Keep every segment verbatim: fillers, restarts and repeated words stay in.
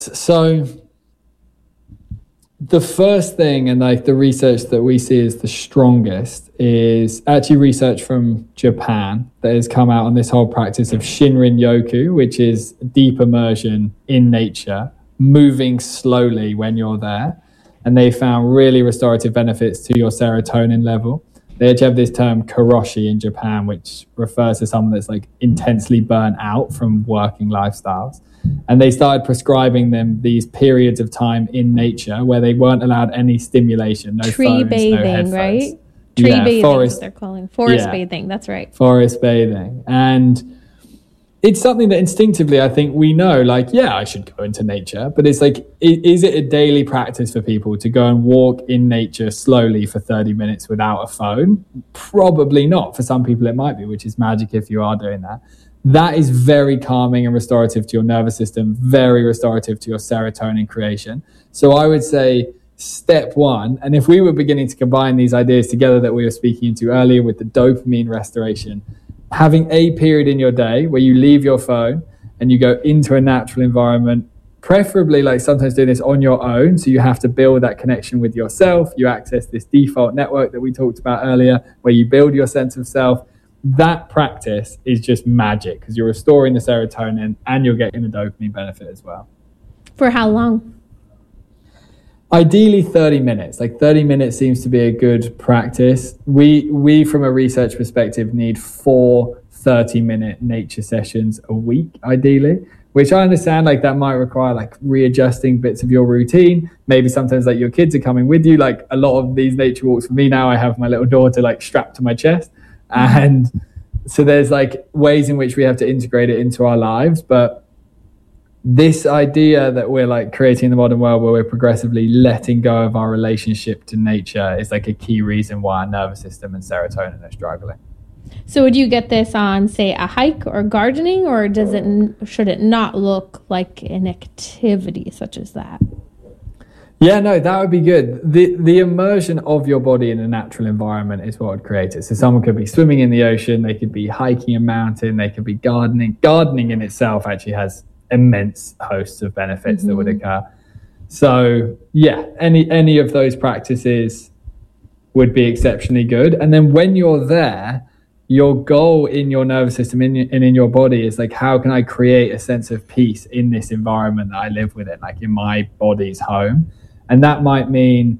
So the first thing, and like the research that we see is the strongest, is actually research from Japan that has come out on this whole practice of Shinrin Yoku, which is deep immersion in nature, moving slowly when you're there. And they found really restorative benefits to your serotonin level. They actually have this term karoshi in Japan, which refers to someone that's like intensely burnt out from working lifestyles. And they started prescribing them these periods of time in nature where they weren't allowed any stimulation, no tree phones, bathing, no headphones. right? Tree yeah, bathing forest, is what they're calling forest yeah, bathing. That's right. Forest bathing. And it's something that instinctively I think we know, like, yeah, I should go into nature. But it's like, is it a daily practice for people to go and walk in nature slowly for thirty minutes without a phone? Probably not. For some people it might be, which is magic if you are doing that. That is very calming and restorative to your nervous system, very restorative to your serotonin creation. So I would say step one, and if we were beginning to combine these ideas together that we were speaking into earlier with the dopamine restoration, having a period in your day where you leave your phone and you go into a natural environment, preferably like sometimes doing this on your own. So you have to build that connection with yourself. You access this default network that we talked about earlier, where you build your sense of self. That practice is just magic because you're restoring the serotonin and you're getting the dopamine benefit as well. For how long? Ideally thirty minutes. Like thirty minutes seems to be a good practice. We, we from a research perspective, need four thirty minute nature sessions a week, ideally, which I understand like that might require like readjusting bits of your routine. Maybe sometimes like your kids are coming with you. Like a lot of these nature walks for me now, I have my little daughter like strapped to my chest. And so there's like ways in which we have to integrate it into our lives. But this idea that we're like creating the modern world where we're progressively letting go of our relationship to nature is like a key reason why our nervous system and serotonin are struggling. So would you get this on, say, a hike or gardening, or does it should it not look like an activity such as that? Yeah, no, that would be good. The the immersion of your body in a natural environment is what would create it. So someone could be swimming in the ocean, they could be hiking a mountain, they could be gardening. Gardening in itself actually has immense hosts of benefits mm-hmm. that would occur. So yeah, any any of those practices would be exceptionally good. And then when you're there, your goal in your nervous system in, and in your body is like, how can I create a sense of peace in this environment that I live within, like in my body's home? And that might mean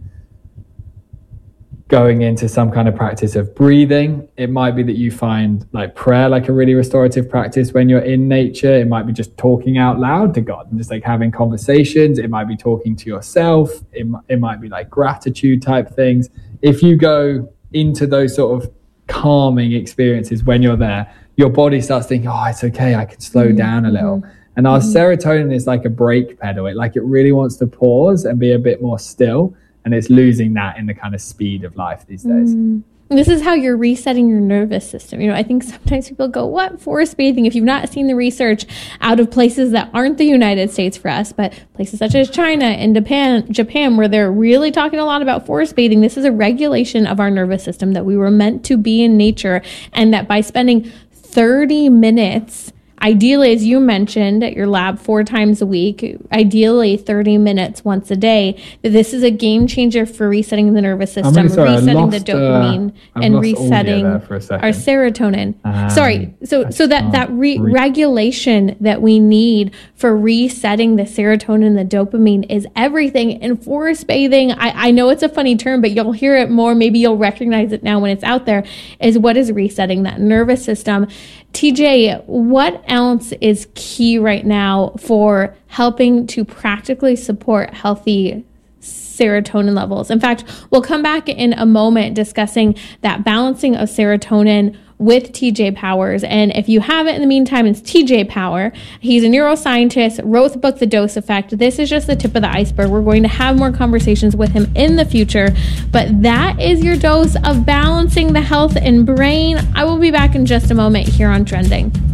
going into some kind of practice of breathing. It might be that you find like prayer like a really restorative practice when you're in nature. It might be just talking out loud to God and just like having conversations. It might be talking to yourself. It, it might be like gratitude type things. If you go into those sort of calming experiences when you're there, your body starts thinking, oh, it's okay, I can slow mm-hmm. down a little. And our mm-hmm. serotonin is like a brake pedal. It like it really wants to pause and be a bit more still, and it's losing that in the kind of speed of life these days. Mm. This is how you're resetting your nervous system. You know, I think sometimes people go, what, forest bathing? If you've not seen the research out of places that aren't the United States for us, but places such as China and Japan, Japan, where they're really talking a lot about forest bathing, this is a regulation of our nervous system, that we were meant to be in nature, and that by spending thirty minutes, ideally, as you mentioned, at your lab four times a week, ideally thirty minutes once a day, that this is a game changer for resetting the nervous system, really sorry, resetting lost, the dopamine, uh, and resetting our serotonin. Um, sorry, so so that, that re- re- regulation that we need for resetting the serotonin and the dopamine is everything. And forest bathing, I, I know it's a funny term, but you'll hear it more, maybe you'll recognize it now when it's out there, is what is resetting that nervous system. T J, what else is key right now for helping to practically support healthy serotonin levels? In fact, we'll come back in a moment discussing that balancing of serotonin with T J Powers. And if you haven't in the meantime, it's T J Power. He's a neuroscientist, wrote the book, The Dose Effect. This is just the tip of the iceberg. We're going to have more conversations with him in the future. But that is your dose of balancing the health and brain. I will be back in just a moment here on Trending.